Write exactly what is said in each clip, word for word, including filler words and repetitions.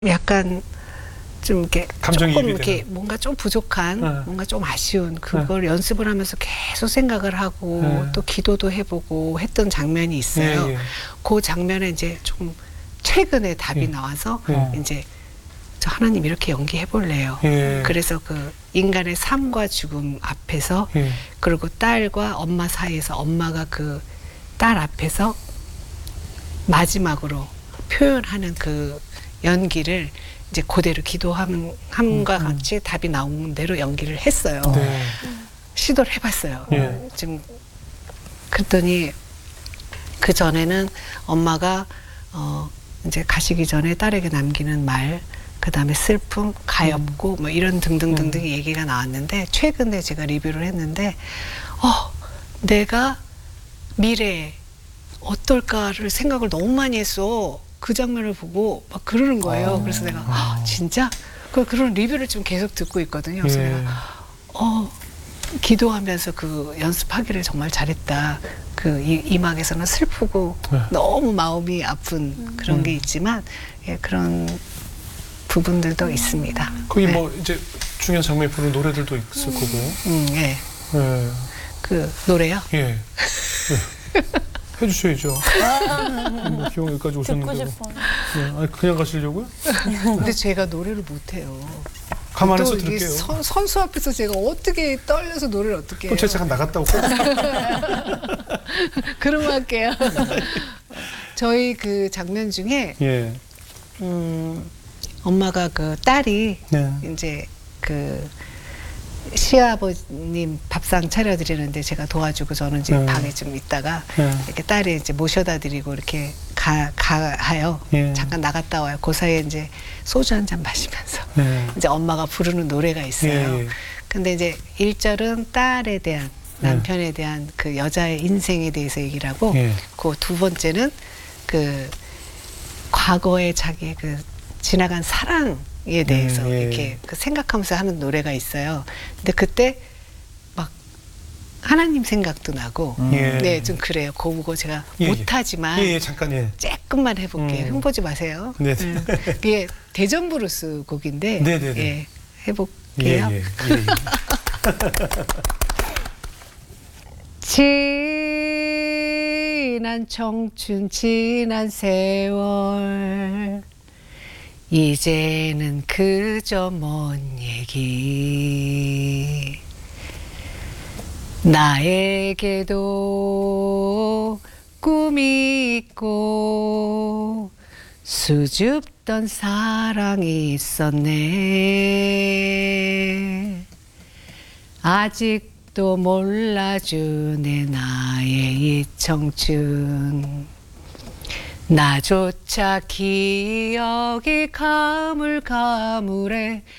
약간 좀 이렇게 감정이입이 조금 이렇게 되는. 뭔가 좀 부족한, 네. 뭔가 좀 아쉬운 그걸 연습을 하면서 계속 생각을 하고 네. 또 기도도 해보고 했던 장면이 있어요. 예, 예. 그 장면에 이제 좀 최근에 답이 예. 나와서 예. 이제 저 하나님 이렇게 연기해 볼래요. 예. 그래서 그 인간의 삶과 죽음 앞에서 예. 그리고 딸과 엄마 사이에서 엄마가 그 딸 앞에서 마지막으로 표현하는 그 연기를 이제 그대로 기도함 함과 음, 음. 같이 답이 나온 대로 연기를 했어요. 네. 시도를 해봤어요. 예. 지금 그랬더니 그 전에는 엄마가 어 이제 가시기 전에 딸에게 남기는 말, 그 다음에 슬픔, 가엾고 뭐 이런 등등등등 음. 얘기가 나왔는데 최근에 제가 리뷰를 했는데 어 내가 미래에 어떨까를 생각을 너무 많이 했어. 그 장면을 보고 막 그러는 거예요. 아. 그래서 내가 아, 진짜? 그 그런 리뷰를 좀 계속 듣고 있거든요. 그래서 예. 내가 어 기도하면서 그 연습하기를 정말 잘했다. 그 이, 이막에서는 슬프고 네. 너무 마음이 아픈 그런 음. 게 있지만 예, 그런 부분들도 있습니다. 거기 네. 뭐 이제 중요한 장면에 부르는 노래들도 있을 거고. 음, 예. 예. 그 노래요? 예. 예. 해주셔야죠. 뭐 기왕 여기까지 듣고 오셨는데. 싶어. 예. 아니 그냥 가시려고요? 근데 제가 노래를 못해요. 가만해서 또 이게 들을게요. 선, 선수 앞에서 제가 어떻게 떨려서 노래를 어떻게 해요? 그럼 제가 잠깐 나갔다 올게요. 그럼 할게요. 저희 그 장면 중에 예. 음, 엄마가 그 딸이 네. 이제 그 시아버님 밥상 차려드리는데 제가 도와주고 저는 이제 네. 방에 좀 있다가 네. 이렇게 딸이 이제 모셔다 드리고 이렇게 가, 가요. 예. 잠깐 나갔다 와요. 그 사이에 이제 소주 한 잔 마시면서 네. 이제 엄마가 부르는 노래가 있어요. 예, 예. 근데 이제 일 절은 딸에 대한 남편에 대한 그 여자의 인생에 대해서 얘기를 하고 예. 그 두 번째는 그 과거의 자기의 그 지나간 사랑에 대해서 예, 예. 이렇게 그 생각하면서 하는 노래가 있어요. 근데 그때 막 하나님 생각도 나고 예. 네, 좀 그래요. 그거 제가 예, 예. 못하지만 예, 예, 잠깐 예. 조금만 해볼게요. 음. 흠보지 마세요. 네. 음. 그게 대전 브루스 곡인데 네, 네, 네. 예, 예, 해볼게요. 예, 예. 지난 청춘 지난 세월 이제는 그저 먼 얘기 나에게도 꿈이 있고 수줍던 사랑이 있었네 아직도 몰라주네 나의 이 청춘 나조차 기억이 가물가물해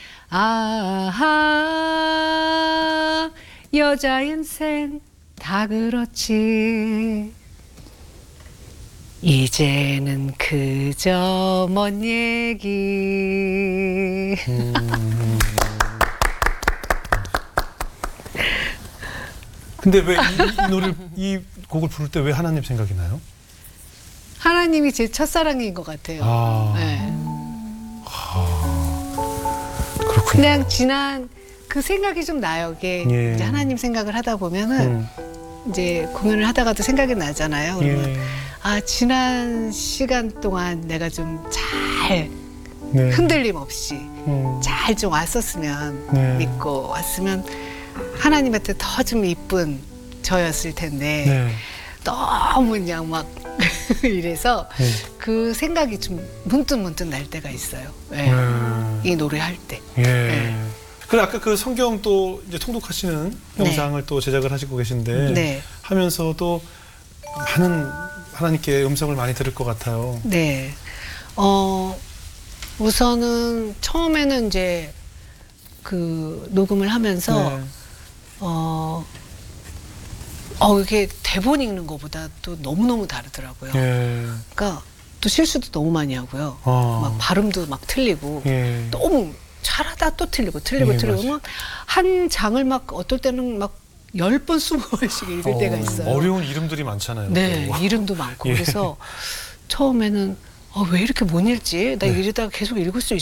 아하 여자 인생 다 그렇지 이제는 그저 먼 얘기 음. 근데 왜 이 노래를 이 곡을 부를 때 왜 하나님 생각이 나요? 하나님이 제 첫사랑인 것 같아요. 아. 네. 그렇군요. 그냥 지난 그 생각이 좀 나요. 이게 예. 이제 하나님 생각을 하다 보면은 음. 이제 공연을 하다가도 생각이 나잖아요. 그러면 예. 아 지난 시간 동안 내가 좀 잘 네. 흔들림 없이 음. 잘 좀 왔었으면 네. 믿고 왔으면 하나님한테 더 좀 이쁜 저였을 텐데 네. 너무 그냥 막 이래서 네. 그 생각이 좀 문득 문득 날 때가 있어요. 네. 음. 이 노래 할 때. 예. 네. 그리고 아까 그 성경 또 이제 통독하시는 네. 영상을 또 제작을 하시고 계신데 네. 하면서도 많은 하나님께 음성을 많이 들을 것 같아요. 네. 어, 우선은 처음에는 이제 그 녹음을 하면서 네. 어, 어, 이게 대본 읽는 것보다 또 너무너무 다르더라고요. 예. 그러니까 또 실수도 너무 많이 하고요. 어. 막 발음도 막 틀리고 예. 너무 잘하다 또 틀리고 틀리고 예, 틀리고 맞아요. 막 한 장을 막 어떨 때는 막 열 번, 스무 번씩 읽을 때가 있어요. 어려운 이름들이 많잖아요. 네, 또. 이름도 많고 예. 그래서 처음에는 어, 왜 이렇게 못 읽지? 나 네. 이러다가 계속 읽을 수